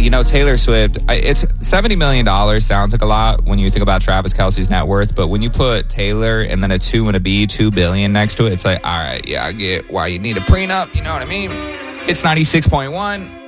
Taylor Swift, it's $70 million sounds like a lot when you think about Travis Kelce's net worth, but when you put Taylor and then a 2 and a B, $2 billion next to it, it's like, all right, yeah, I get why you need a prenup, you know what I mean? It's 96.1.